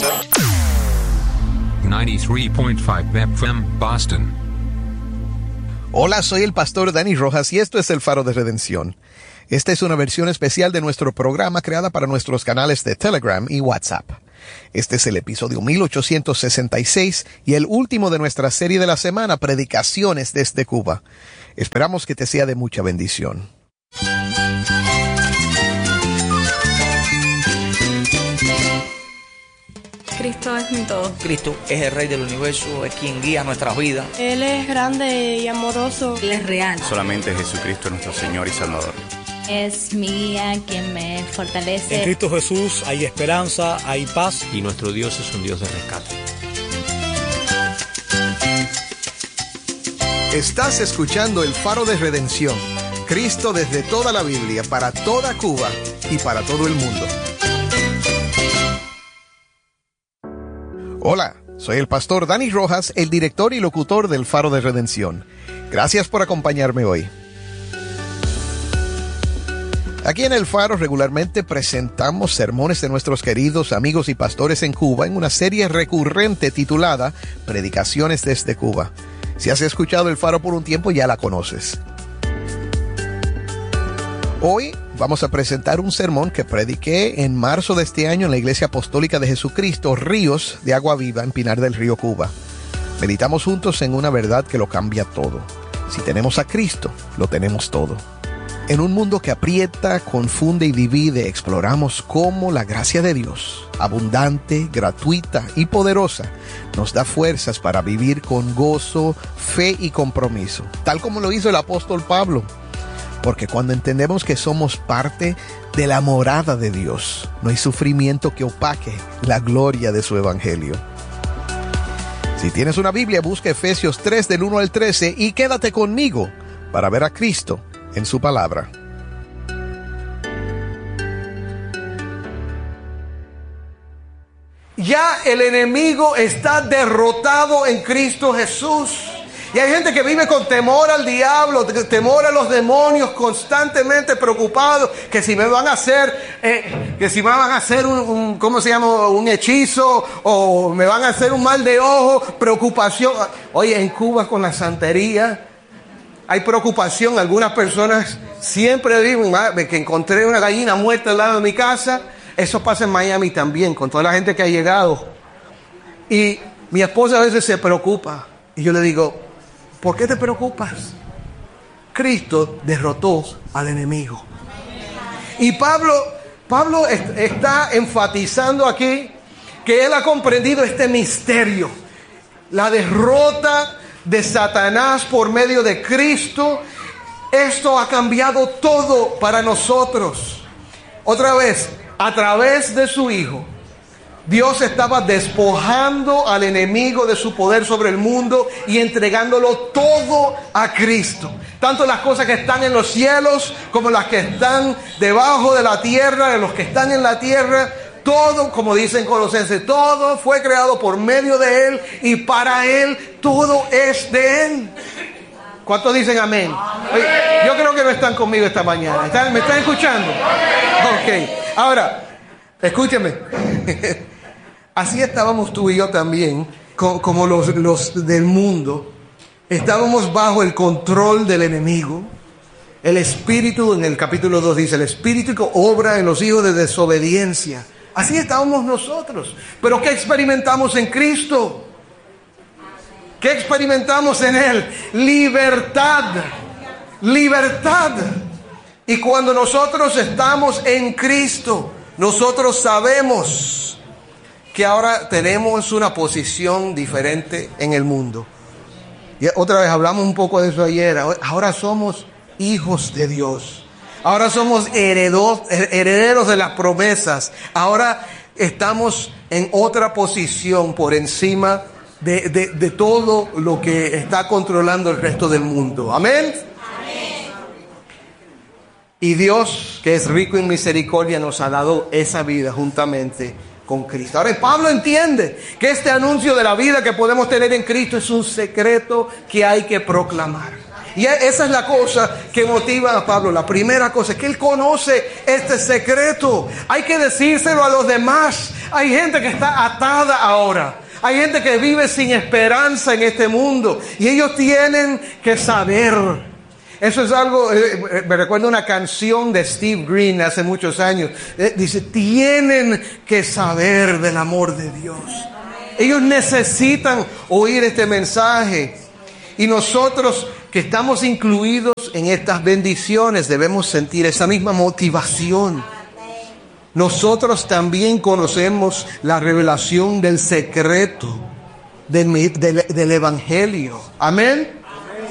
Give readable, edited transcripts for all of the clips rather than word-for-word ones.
93.5 FM Boston. Hola, soy el pastor Dani Rojas y esto es el Faro de Redención. Esta es una versión especial de nuestro programa creada para nuestros canales de Telegram y WhatsApp. Este es el episodio 1866 y el último de nuestra serie de la semana, Predicaciones desde Cuba. Esperamos que te sea de mucha bendición. Cristo es mi todo. Cristo es el Rey del universo, es quien guía nuestras vidas. Él es grande y amoroso. Él es real. Solamente Jesucristo es nuestro Señor y Salvador. Es mi guía quien me fortalece. En Cristo Jesús hay esperanza, hay paz. Y nuestro Dios es un Dios de rescate. Estás escuchando el Faro de Redención. Cristo desde toda la Biblia, para toda Cuba y para todo el mundo. Hola, soy el pastor Dani Rojas, el director y locutor del Faro de Redención. Gracias por acompañarme hoy. Aquí en el Faro regularmente presentamos sermones de nuestros queridos amigos y pastores en Cuba en una serie recurrente titulada Predicaciones desde Cuba. Si has escuchado el Faro por un tiempo ya la conoces. Hoy vamos a presentar un sermón que prediqué en marzo de este año en la Iglesia Apostólica de Jesucristo, Ríos de Agua Viva, en Pinar del Río, Cuba. Meditamos juntos en una verdad que lo cambia todo. Si tenemos a Cristo, lo tenemos todo. En un mundo que aprieta, confunde y divide, exploramos cómo la gracia de Dios, abundante, gratuita y poderosa, nos da fuerzas para vivir con gozo, fe y compromiso, tal como lo hizo el apóstol Pablo. Porque cuando entendemos que somos parte de la morada de Dios, no hay sufrimiento que opaque la gloria de su evangelio. Si tienes una Biblia, busca Efesios 3 del 1 al 13 y quédate conmigo para ver a Cristo en su palabra. Ya el enemigo está derrotado en Cristo Jesús. Y hay gente que vive con temor al diablo, temor a los demonios, constantemente preocupados que si me van a hacer, un hechizo o me van a hacer un mal de ojo, preocupación. Oye, en Cuba con la santería hay preocupación. Algunas personas siempre dicen que encontré una gallina muerta al lado de mi casa. Eso pasa en Miami también, con toda la gente que ha llegado. Y mi esposa a veces se preocupa. Y yo le digo, ¿por qué te preocupas? Cristo derrotó al enemigo. Y Pablo está enfatizando aquí que él ha comprendido este misterio. La derrota de Satanás por medio de Cristo. Esto ha cambiado todo para nosotros. Otra vez, a través de su Hijo, Dios estaba despojando al enemigo de su poder sobre el mundo y entregándolo todo a Cristo. Tanto las cosas que están en los cielos como las que están debajo de la tierra, de los que están en la tierra. Todo, como dicen Colosenses, todo fue creado por medio de Él y para Él todo es de Él. ¿Cuántos dicen amén? Oye, yo creo que no están conmigo esta mañana. ¿Me están escuchando? Ok. Ahora, escúchame. Así estábamos tú y yo también, como los del mundo. Estábamos bajo el control del enemigo. El espíritu, en el capítulo 2 dice, el espíritu que obra en los hijos de desobediencia. Así estábamos nosotros. Pero ¿qué experimentamos en Cristo? ¿Qué experimentamos en Él? Libertad. Libertad. Y cuando nosotros estamos en Cristo, nosotros sabemos que ahora tenemos una posición diferente en el mundo. Y otra vez hablamos un poco de eso ayer. Ahora somos hijos de Dios. Ahora somos herederos de las promesas. Ahora estamos en otra posición por encima de todo lo que está controlando el resto del mundo. Amén. Y Dios, que es rico en misericordia, nos ha dado esa vida juntamente con Cristo. Ahora Pablo entiende que este anuncio de la vida que podemos tener en Cristo es un secreto que hay que proclamar. Y esa es la cosa que motiva a Pablo. La primera cosa es que él conoce este secreto. Hay que decírselo a los demás. Hay gente que está atada ahora. Hay gente que vive sin esperanza en este mundo. Y ellos tienen que saber. Eso es algo, me recuerdo una canción de Steve Green hace muchos años. Dice, tienen que saber del amor de Dios. Ellos necesitan oír este mensaje. Y nosotros que estamos incluidos en estas bendiciones debemos sentir esa misma motivación. Nosotros también conocemos la revelación del secreto del Evangelio. Amén.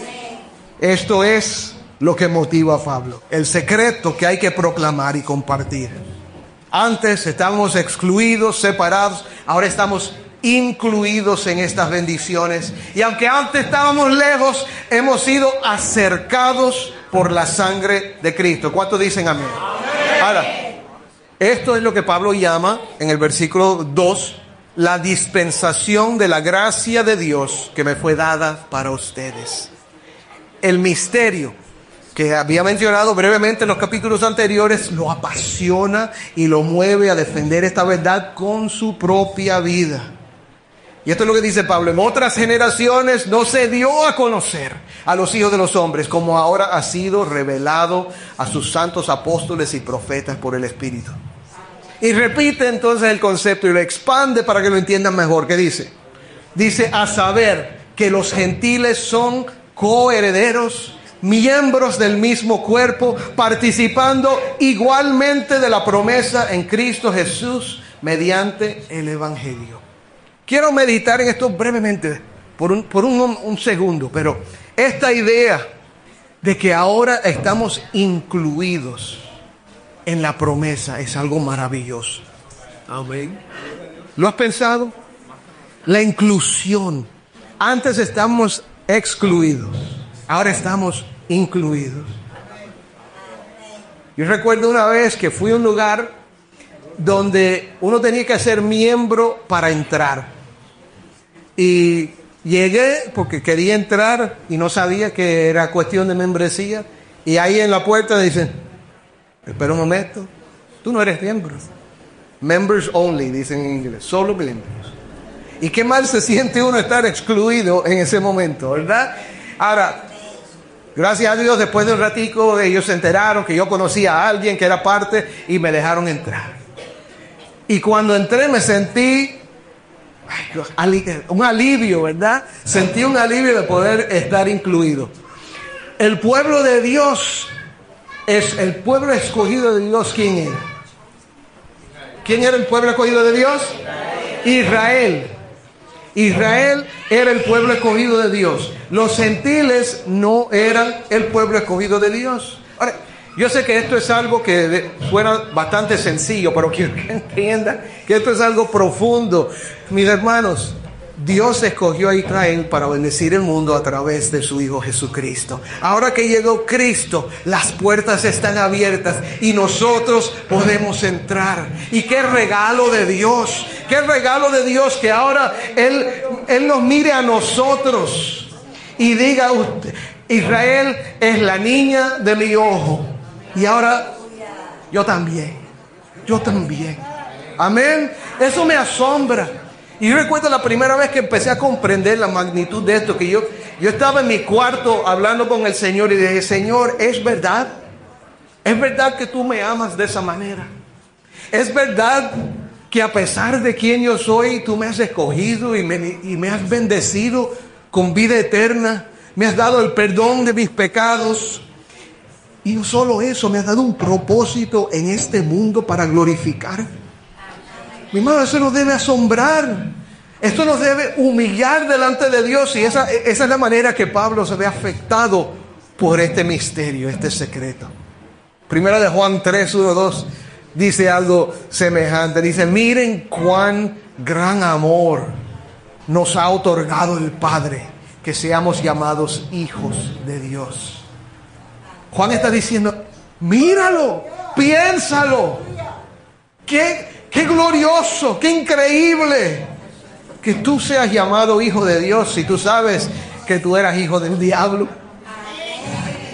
Esto es lo que motiva a Pablo. El secreto que hay que proclamar y compartir. Antes estábamos excluidos, separados. Ahora estamos incluidos en estas bendiciones. Y aunque antes estábamos lejos, hemos sido acercados por la sangre de Cristo. ¿Cuántos dicen amén? Ahora, esto es lo que Pablo llama en el versículo 2, la dispensación de la gracia de Dios que me fue dada para ustedes. El misterio que había mencionado brevemente en los capítulos anteriores lo apasiona y lo mueve a defender esta verdad con su propia vida. Y esto es lo que dice Pablo: en otras generaciones no se dio a conocer a los hijos de los hombres, como ahora ha sido revelado a sus santos apóstoles y profetas por el Espíritu. Y repite entonces el concepto y lo expande para que lo entiendan mejor. ¿Qué dice? Dice, a saber que los gentiles son coherederos, miembros del mismo cuerpo, participando igualmente de la promesa en Cristo Jesús mediante el Evangelio. Quiero meditar en esto brevemente, por un segundo, pero esta idea de que ahora estamos incluidos en la promesa es algo maravilloso. Amén. ¿Lo has pensado? La inclusión. Antes estamos excluidos, ahora estamos incluidos. Yo recuerdo una vez que fui a un lugar donde uno tenía que ser miembro para entrar. Y llegué porque quería entrar y no sabía que era cuestión de membresía. Y ahí en la puerta dicen, espera un momento, tú no eres miembro. Members only, dicen en inglés, solo miembros. Y qué mal se siente uno estar excluido en ese momento, ¿verdad? Ahora, gracias a Dios, después de un ratico ellos se enteraron que yo conocía a alguien que era parte y me dejaron entrar. Y cuando entré me sentí un alivio, ¿verdad? Sentí un alivio de poder estar incluido. El pueblo de Dios es el pueblo escogido de Dios. ¿Quién era? ¿Quién era el pueblo escogido de Dios? Israel. Israel era el pueblo escogido de Dios. Los gentiles no eran el pueblo escogido de Dios. Ahora, yo sé que esto es algo que suena bastante sencillo, pero quiero que entiendan que esto es algo profundo. Mis hermanos, Dios escogió a Israel para bendecir el mundo a través de su Hijo Jesucristo. Ahora que llegó Cristo, las puertas están abiertas y nosotros podemos entrar. Y qué regalo de Dios, qué regalo de Dios que ahora Él nos mire a nosotros y diga, Israel es la niña de mi ojo. Y ahora yo también. Amén. Eso me asombra. Y yo recuerdo la primera vez que empecé a comprender la magnitud de esto, que yo estaba en mi cuarto hablando con el Señor y dije, Señor, ¿es verdad? ¿Es verdad que tú me amas de esa manera? ¿Es verdad que a pesar de quién yo soy, tú me has escogido y me has bendecido con vida eterna? Me has dado el perdón de mis pecados. Y no solo eso, me has dado un propósito en este mundo para glorificar. Mi hermano, eso nos debe asombrar. Esto nos debe humillar delante de Dios. Y esa es la manera que Pablo se ve afectado por este misterio, este secreto. Primera de Juan 3, 1, 2 dice algo semejante. Dice, miren cuán gran amor nos ha otorgado el Padre, que seamos llamados hijos de Dios. Juan está diciendo, míralo, piénsalo. Qué glorioso, qué increíble que tú seas llamado hijo de Dios si tú sabes que tú eras hijo del diablo.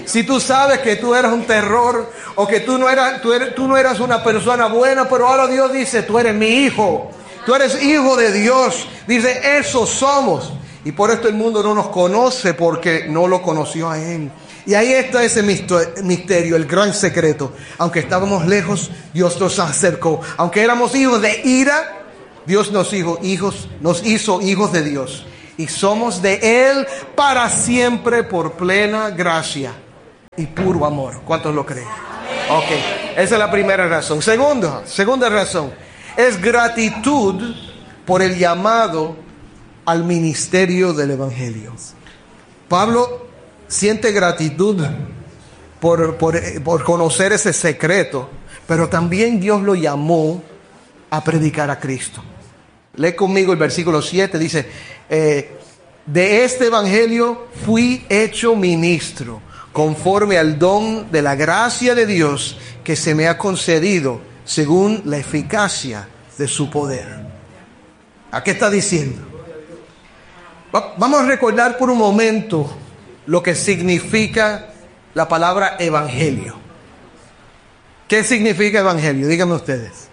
Si tú sabes que tú eras un terror o que tú no eras una persona buena, pero ahora Dios dice, tú eres mi hijo, tú eres hijo de Dios. Dice, eso somos. Y por esto el mundo no nos conoce porque no lo conoció a Él. Y ahí está ese misterio, el gran secreto. Aunque estábamos lejos, Dios nos acercó. Aunque éramos hijos de ira, Dios nos hizo hijos de Dios. Y somos de Él para siempre por plena gracia y puro amor. ¿Cuántos lo creen? Ok, esa es la primera razón. Segunda razón, es gratitud por el llamado al ministerio del Evangelio. Pablo siente gratitud por conocer ese secreto, pero también Dios lo llamó a predicar a Cristo. Lee conmigo el versículo 7, dice, de este Evangelio fui hecho ministro, conforme al don de la gracia de Dios que se me ha concedido, según la eficacia de su poder. ¿A qué está diciendo? Vamos a recordar por un momento lo que significa la palabra evangelio. ¿Qué significa evangelio? Díganme ustedes.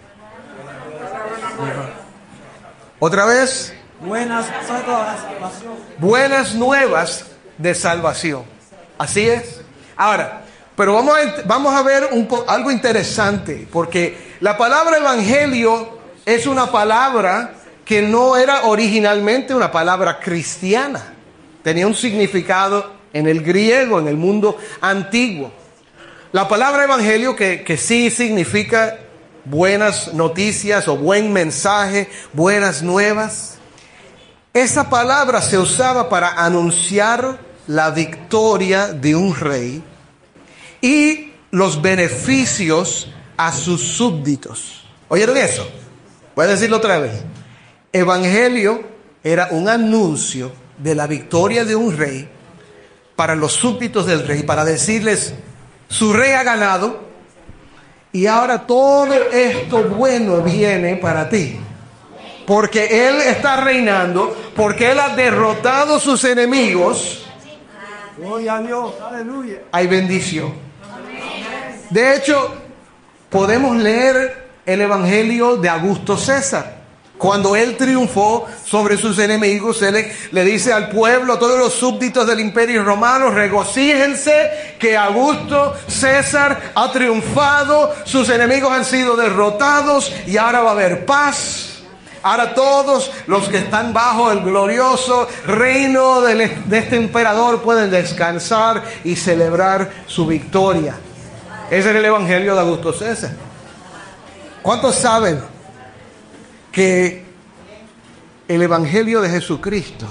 Otra vez. Buenas nuevas de salvación. Así es. Ahora, pero vamos a ver algo interesante, porque la palabra evangelio es una palabra que no era originalmente una palabra cristiana. Tenía un significado en el griego, en el mundo antiguo. La palabra evangelio, que sí significa buenas noticias o buen mensaje, buenas nuevas. Esa palabra se usaba para anunciar la victoria de un rey y los beneficios a sus súbditos. ¿Oyeron eso? Voy a decirlo otra vez. Evangelio era un anuncio de la victoria de un rey para los súbditos del rey, para decirles, su rey ha ganado y ahora todo esto bueno viene para ti. Porque Él está reinando, porque Él ha derrotado sus enemigos. Gloria a Dios, aleluya. Hay bendición. De hecho, podemos leer el Evangelio de Augusto César. Cuando él triunfó sobre sus enemigos, él le dice al pueblo, a todos los súbditos del Imperio Romano, regocíjense que Augusto César ha triunfado, sus enemigos han sido derrotados y ahora va a haber paz. Ahora todos los que están bajo el glorioso reino de este emperador pueden descansar y celebrar su victoria. Ese es el Evangelio de Augusto César. ¿Cuántos saben que el Evangelio de Jesucristo,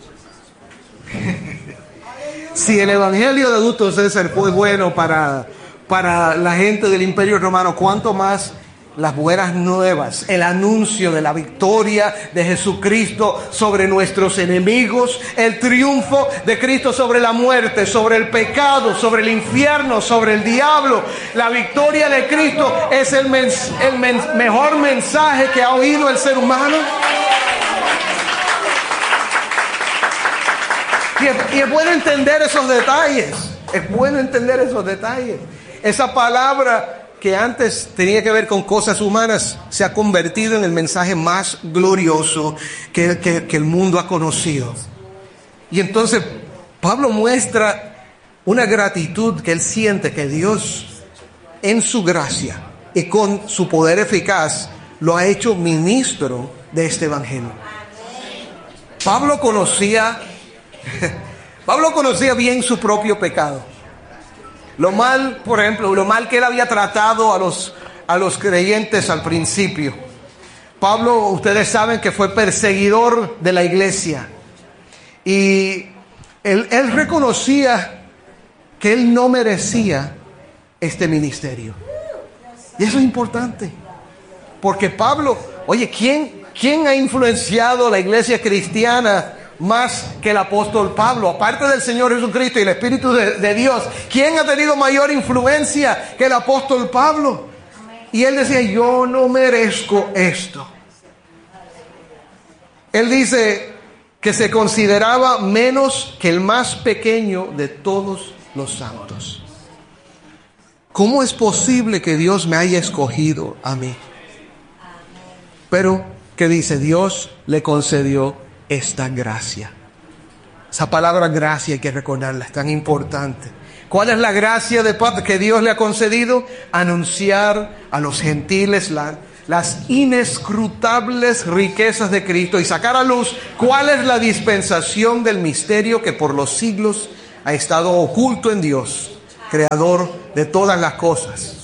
si el Evangelio de Augusto César fue bueno para la gente del Imperio Romano, cuánto más las buenas nuevas, el anuncio de la victoria de Jesucristo sobre nuestros enemigos, el triunfo de Cristo sobre la muerte, sobre el pecado, sobre el infierno, sobre el diablo. La victoria de Cristo es el mejor mensaje que ha oído el ser humano. Y es bueno entender esos detalles. Es bueno entender esos detalles. Esa palabra que antes tenía que ver con cosas humanas, se ha convertido en el mensaje más glorioso que el mundo ha conocido. Y entonces Pablo muestra una gratitud que él siente que Dios, en su gracia y con su poder eficaz, lo ha hecho ministro de este evangelio. Pablo conocía bien su propio pecado. Lo mal, por ejemplo, lo mal que él había tratado a los creyentes al principio. Pablo, ustedes saben que fue perseguidor de la iglesia. Y él reconocía que él no merecía este ministerio. Y eso es importante. Porque Pablo, oye, ¿quién ha influenciado la iglesia cristiana más que el apóstol Pablo? Aparte del Señor Jesucristo y el Espíritu de Dios, ¿quién ha tenido mayor influencia que el apóstol Pablo? Y él decía, yo no merezco esto. Él dice que se consideraba menos que el más pequeño de todos los santos. ¿Cómo es posible que Dios me haya escogido a mí? Pero, ¿qué dice? Dios le concedió esta gracia. Esa palabra gracia hay que recordarla, es tan importante. ¿Cuál es la gracia que Dios le ha concedido? Anunciar a los gentiles las inescrutables riquezas de Cristo y sacar a luz cuál es la dispensación del misterio que por los siglos ha estado oculto en Dios, creador de todas las cosas.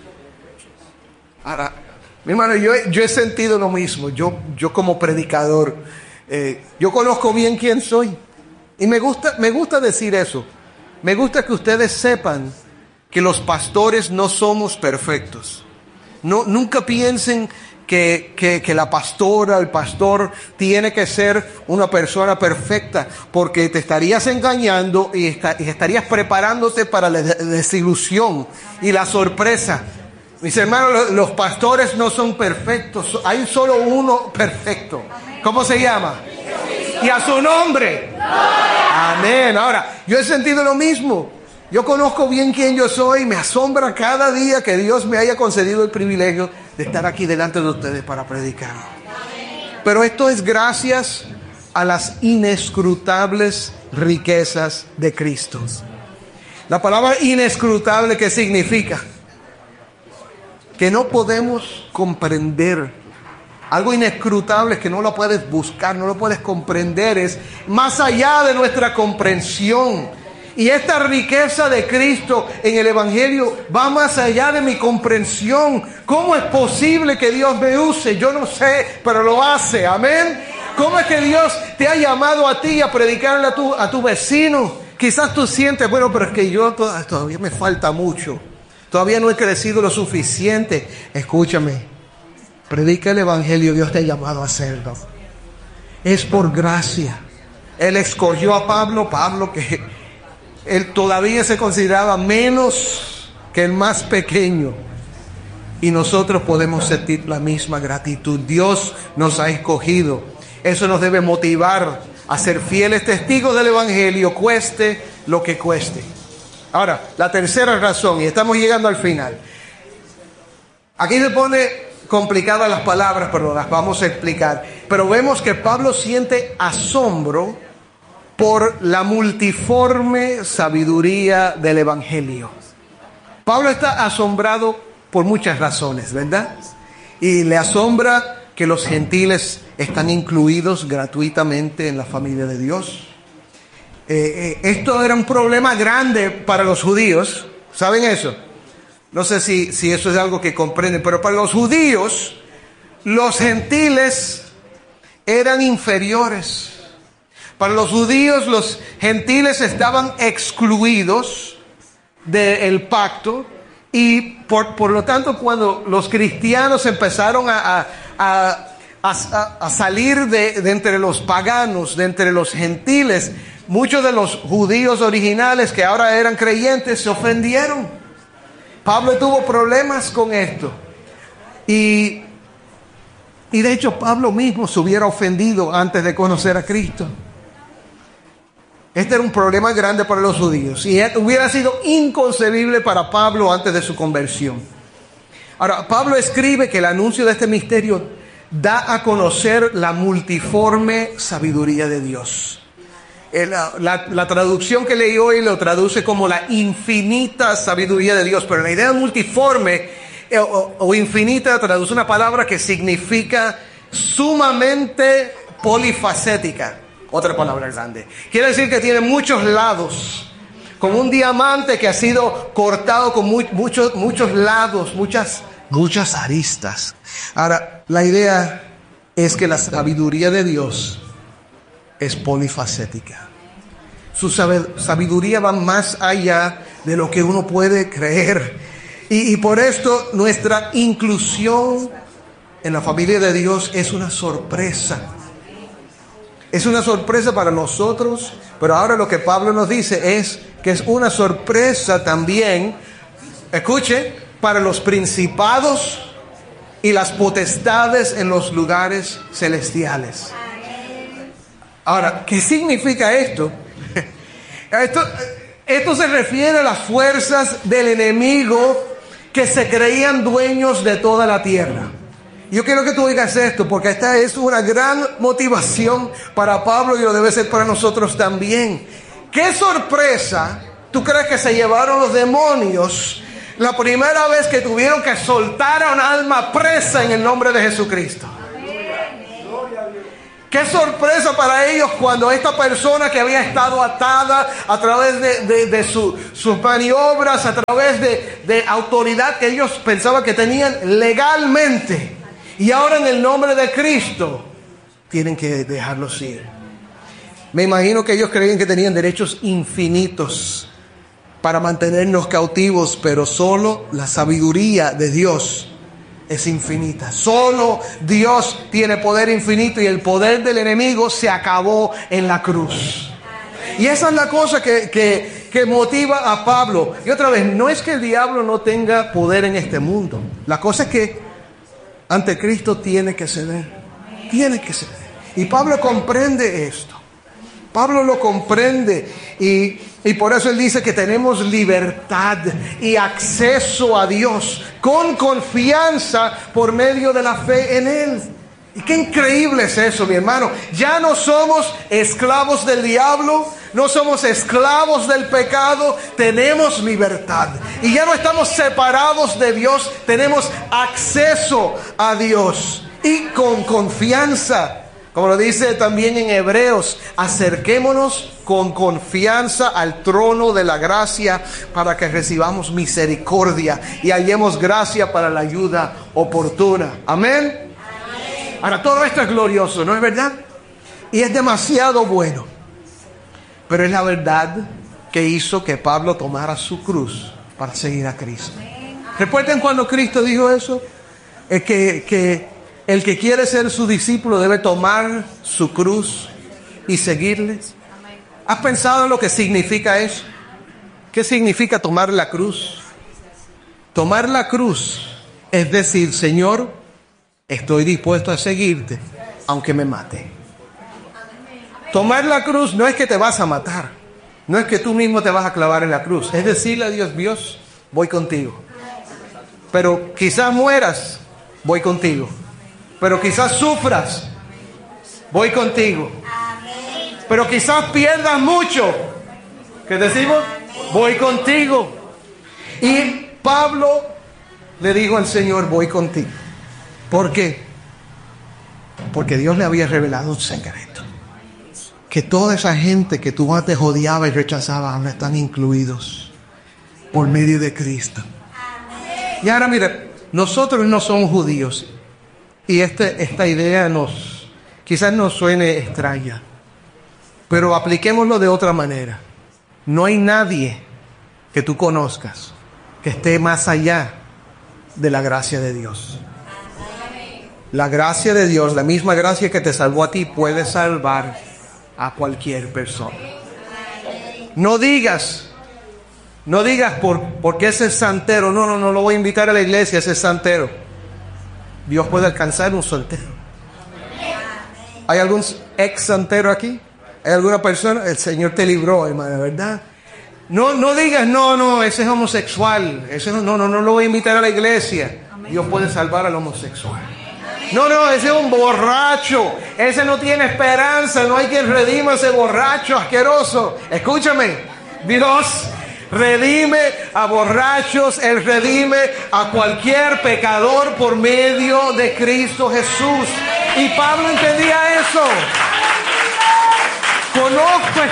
Ahora, mi hermano, yo he sentido lo mismo. Yo como predicador, yo conozco bien quién soy. Y me gusta decir eso. Me gusta que ustedes sepan que los pastores no somos perfectos. Nunca piensen que la pastora, el pastor tiene que ser una persona perfecta, porque te estarías engañando y estarías preparándote para la desilusión y la sorpresa. Mis hermanos, los pastores no son perfectos. Hay solo uno perfecto. ¿Cómo se llama? Y a su nombre. Amén. Ahora, yo he sentido lo mismo. Yo conozco bien quién yo soy. Me asombra cada día que Dios me haya concedido el privilegio de estar aquí delante de ustedes para predicar. Pero esto es gracias a las inescrutables riquezas de Cristo. La palabra inescrutable, ¿qué significa? Que no podemos comprender. Algo inescrutable es que no lo puedes buscar, no lo puedes comprender, es más allá de nuestra comprensión. Y esta riqueza de Cristo en el Evangelio va más allá de mi comprensión. ¿Cómo es posible que Dios me use? Yo no sé, pero lo hace. Amén. ¿Cómo es que Dios te ha llamado a ti a predicarle a tu vecino? Quizás tú sientes, bueno, pero es que yo todavía me falta mucho. Todavía no he crecido lo suficiente. Escúchame. Predica el Evangelio, Dios te ha llamado a hacerlo. Es por gracia. Él escogió a Pablo que él todavía se consideraba menos que el más pequeño. Y nosotros podemos sentir la misma gratitud. Dios nos ha escogido. Eso nos debe motivar a ser fieles testigos del Evangelio, cueste lo que cueste. Ahora, la tercera razón, y estamos llegando al final. Aquí se pone complicadas las palabras, pero las vamos a explicar. Pero vemos que Pablo siente asombro por la multiforme sabiduría del Evangelio. Pablo está asombrado por muchas razones, ¿verdad? Y le asombra que los gentiles están incluidos gratuitamente en la familia de Dios. Esto era un problema grande para los judíos. ¿Saben eso? No sé si eso es algo que comprenden, pero para los judíos, los gentiles eran inferiores. Para los judíos, los gentiles estaban excluidos del pacto, y por lo tanto, cuando los cristianos empezaron a salir de entre los paganos, de entre los gentiles, muchos de los judíos originales que ahora eran creyentes se ofendieron. Pablo tuvo problemas con esto. Y de hecho Pablo mismo se hubiera ofendido antes de conocer a Cristo. Este era un problema grande para los judíos. Y hubiera sido inconcebible para Pablo antes de su conversión. Ahora, Pablo escribe que el anuncio de este misterio da a conocer la multiforme sabiduría de Dios. La traducción que leí hoy lo traduce como la infinita sabiduría de Dios, pero la idea multiforme o infinita traduce una palabra que significa sumamente polifacética. Otra palabra grande. Quiere decir que tiene muchos lados, como un diamante que ha sido cortado con muchos lados, muchas aristas. Ahora, la idea es que la sabiduría de Dios es polifacética. Su sabiduría va más allá de lo que uno puede creer. Y por esto nuestra inclusión en la familia de Dios es una sorpresa. Es una sorpresa para nosotros, pero ahora lo que Pablo nos dice es que es una sorpresa también, escuche, para los principados y las potestades en los lugares celestiales. Ahora, ¿qué significa esto? Esto se refiere a las fuerzas del enemigo que se creían dueños de toda la tierra. Yo quiero que tú digas esto, porque esta es una gran motivación para Pablo y lo debe ser para nosotros también. ¡Qué sorpresa! ¿Tú crees que se llevaron los demonios la primera vez que tuvieron que soltar a un alma presa en el nombre de Jesucristo? Qué sorpresa para ellos cuando esta persona que había estado atada a través de sus maniobras, a través de autoridad que ellos pensaban que tenían legalmente, y ahora en el nombre de Cristo tienen que dejarlos ir. Me imagino que ellos creían que tenían derechos infinitos para mantenernos cautivos, pero solo la sabiduría de Dios es infinita. Solo Dios tiene poder infinito y el poder del enemigo se acabó en la cruz. Y esa es la cosa que motiva a Pablo. Y otra vez, no es que el diablo no tenga poder en este mundo. La cosa es que ante Cristo tiene que ceder. Tiene que ceder. Y Pablo comprende esto. Pablo lo comprende y por eso él dice que tenemos libertad y acceso a Dios con confianza por medio de la fe en Él. Y qué increíble es eso, mi hermano. Ya no somos esclavos del diablo, no somos esclavos del pecado, tenemos libertad. Y ya no estamos separados de Dios, tenemos acceso a Dios. Y con confianza, como lo dice también en Hebreos, acerquémonos con confianza al trono de la gracia para que recibamos misericordia y hallemos gracia para la ayuda oportuna. Amén. Ahora, todo esto es glorioso, ¿no es verdad? Y es demasiado bueno. Pero es la verdad que hizo que Pablo tomara su cruz para seguir a Cristo. ¿Recuerdan cuando Cristo dijo eso? Es que el que quiere ser su discípulo debe tomar su cruz y seguirle. ¿Has pensado en lo que significa eso? ¿Qué significa tomar la cruz? Tomar la cruz es decir, Señor, estoy dispuesto a seguirte, aunque me mate. Tomar la cruz no es que te vas a matar, no es que tú mismo te vas a clavar en la cruz. Es decirle a Dios, Dios, voy contigo. Pero quizás mueras, voy contigo. Pero quizás sufras, voy contigo. Pero quizás pierdas mucho. ¿Qué decimos? Voy contigo. Y Pablo le dijo al Señor, voy contigo. ¿Por qué? Porque Dios le había revelado un secreto. Que toda esa gente que tú antes odiabas y rechazabas ahora están incluidos por medio de Cristo. Y ahora mira, nosotros no somos judíos. Y esta idea quizás nos suene extraña, pero apliquémoslo de otra manera. No hay nadie que tú conozcas que esté más allá de la gracia de Dios. La gracia de Dios, la misma gracia que te salvó a ti, puede salvar a cualquier persona. No digas porque ese es santero. No lo voy a invitar a la iglesia, ese es santero. Dios puede alcanzar un soltero. ¿Hay algún ex santero aquí? ¿Hay alguna persona? El Señor te libró, hermana, ¿verdad? No digas, no, ese es homosexual. Ese no lo voy a invitar a la iglesia. Dios puede salvar al homosexual. No, ese es un borracho. Ese no tiene esperanza. No hay quien redima a ese borracho asqueroso. Escúchame, Dios redime a borrachos, Él redime a cualquier pecador por medio de Cristo Jesús. Y Pablo entendía eso. Conozco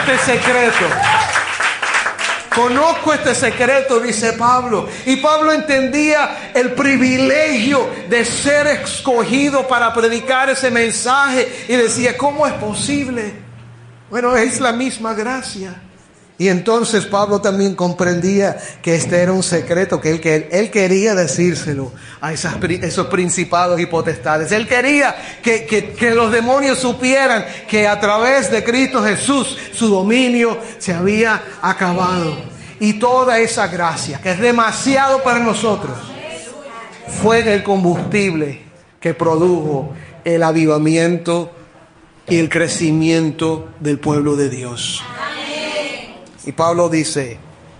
este secreto, dice Pablo. Y Pablo entendía el privilegio de ser escogido para predicar ese mensaje. Y decía, ¿cómo es posible? Bueno, es la misma gracia. Y entonces Pablo también comprendía que este era un secreto que él quería decírselo a esos principados y potestades. Él quería que los demonios supieran que a través de Cristo Jesús su dominio se había acabado. Y toda esa gracia, que es demasiado para nosotros, fue el combustible que produjo el avivamiento y el crecimiento del pueblo de Dios. Y Pablo dice,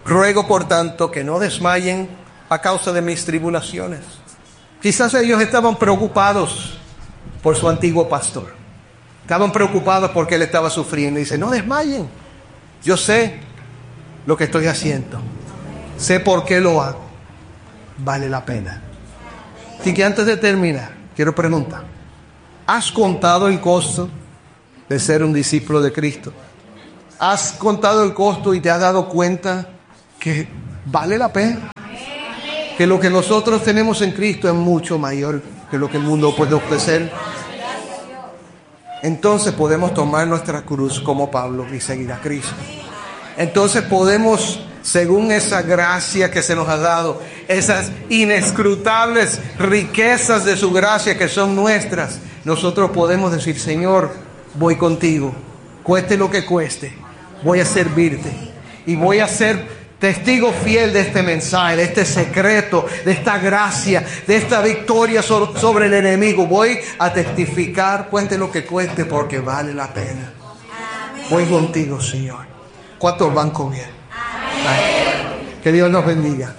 Ruego, por tanto, que no desmayen a causa de mis tribulaciones. Quizás ellos estaban preocupados por su antiguo pastor. Estaban preocupados porque él estaba sufriendo. Y dice, no desmayen. Yo sé lo que estoy haciendo. Sé por qué lo hago. Vale la pena. Así que antes de terminar, quiero preguntar. ¿Has contado el costo de ser un discípulo de Cristo? ¿Has contado el costo y te has dado cuenta que vale la pena? Que lo que nosotros tenemos en Cristo es mucho mayor que lo que el mundo puede ofrecer. Entonces podemos tomar nuestra cruz como Pablo y seguir a Cristo. Entonces podemos, según esa gracia que se nos ha dado, esas inescrutables riquezas de su gracia que son nuestras, nosotros podemos decir, Señor, voy contigo, cueste lo que cueste, voy a servirte y voy a ser testigo fiel de este mensaje, de este secreto, de esta gracia, de esta victoria sobre el enemigo. Voy a testificar, cueste lo que cueste, porque vale la pena. Voy contigo, Señor. ¿Cuántos van con Él? Que Dios nos bendiga.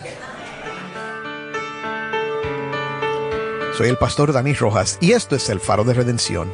Soy el pastor Dani Rojas y esto es el Faro de Redención.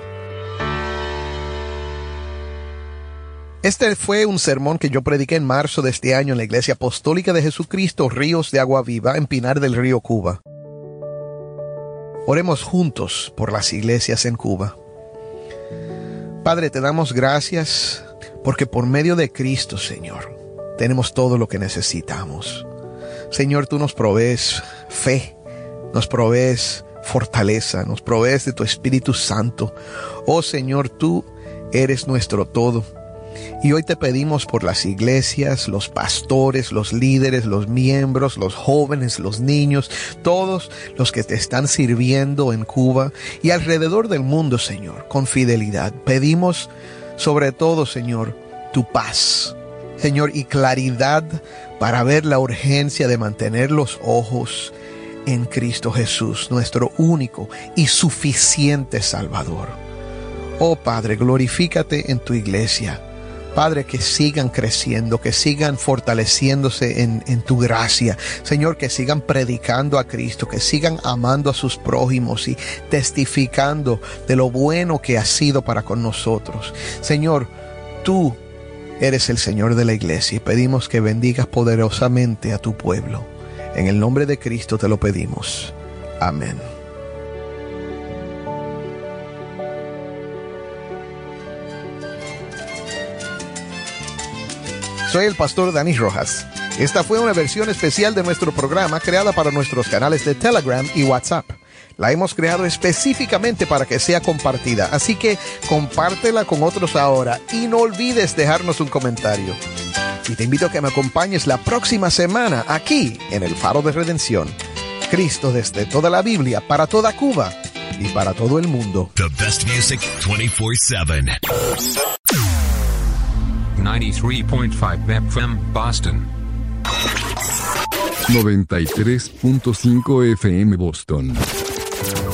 Este fue un sermón que yo prediqué en marzo de este año en la Iglesia Apostólica de Jesucristo, Ríos de Agua Viva, en Pinar del Río, Cuba. Oremos juntos por las iglesias en Cuba. Padre, te damos gracias porque por medio de Cristo, Señor, tenemos todo lo que necesitamos. Señor, tú nos provees fe, nos provees fortaleza, nos provees de tu Espíritu Santo. Oh Señor, tú eres nuestro todo. Y hoy te pedimos por las iglesias, los pastores, los líderes, los miembros, los jóvenes, los niños, todos los que te están sirviendo en Cuba y alrededor del mundo, Señor, con fidelidad. Pedimos sobre todo, Señor, tu paz, Señor, y claridad para ver la urgencia de mantener los ojos en Cristo Jesús, nuestro único y suficiente Salvador. Oh Padre, glorifícate en tu iglesia. Padre, que sigan creciendo, que sigan fortaleciéndose en tu gracia. Señor, que sigan predicando a Cristo, que sigan amando a sus prójimos y testificando de lo bueno que ha sido para con nosotros. Señor, tú eres el Señor de la iglesia y pedimos que bendigas poderosamente a tu pueblo. En el nombre de Cristo te lo pedimos. Amén. Soy el pastor Dani Rojas. Esta fue una versión especial de nuestro programa creada para nuestros canales de Telegram y WhatsApp. La hemos creado específicamente para que sea compartida, así que compártela con otros ahora y no olvides dejarnos un comentario. Y te invito a que me acompañes la próxima semana aquí en el Faro de Redención. Cristo desde toda la Biblia, para toda Cuba y para todo el mundo. The best music 24/7. 93.5 FM Boston. 93.5 FM Boston.